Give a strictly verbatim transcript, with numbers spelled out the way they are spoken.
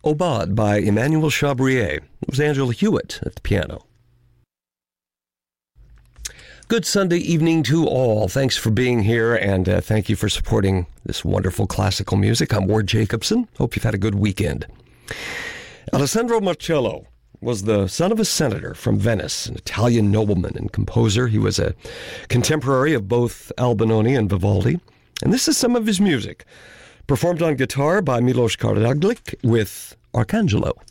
Aubade by Emmanuel Chabrier. It was Angela Hewitt at the piano. Good Sunday evening to all. Thanks for being here, and uh, thank you for supporting this wonderful classical music. I'm Ward Jacobson. Hope you've had a good weekend. Alessandro Marcello was the son of a senator from Venice, an Italian nobleman and composer. He was a contemporary of both Albinoni and Vivaldi. And this is some of his music, performed on guitar by Milos Karadzic with Arcangelo.